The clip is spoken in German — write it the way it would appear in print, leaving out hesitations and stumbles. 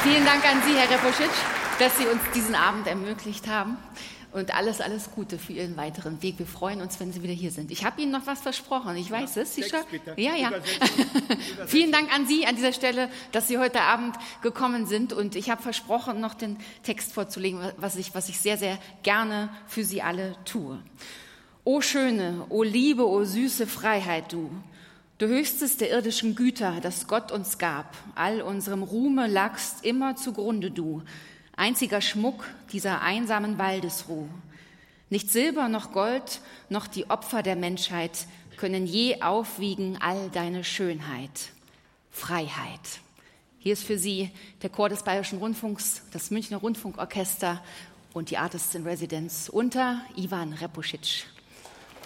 Vielen Dank an Sie, Herr Reposchitsch, dass Sie uns diesen Abend ermöglicht haben. Und alles Gute für Ihren weiteren Weg. Wir freuen uns, wenn Sie wieder hier sind. Ich habe Ihnen noch was versprochen. Ich weiß es. Sie schon? Ja. Vielen Dank an Sie an dieser Stelle, dass Sie heute Abend gekommen sind. Und ich habe versprochen, noch den Text vorzulegen, was ich sehr, sehr gerne für Sie alle tue. O schöne, o Liebe, o süße Freiheit, du höchstes der irdischen Güter, das Gott uns gab. All unserem Ruhme lagst immer zugrunde, du. Einziger Schmuck dieser einsamen Waldesruh. Nicht Silber noch Gold, noch die Opfer der Menschheit können je aufwiegen all deine Schönheit. Freiheit. Hier ist für Sie der Chor des Bayerischen Rundfunks, das Münchner Rundfunkorchester und die Artists in Residence unter Ivan Reposchitsch.